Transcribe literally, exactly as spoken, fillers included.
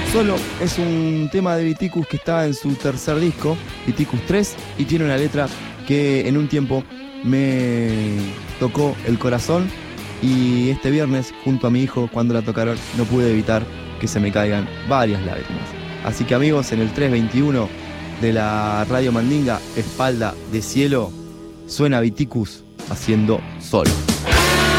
Solo es un tema de Viticus que está en su tercer disco, Viticus tres, y tiene una letra que en un tiempo me tocó el corazón, y este viernes junto a mi hijo cuando la tocaron no pude evitar que se me caigan varias lágrimas. Así que amigos, en el trescientos veintiuno de la Radio Mandinga, Espalda de Cielo, suena Viticus haciendo Solo.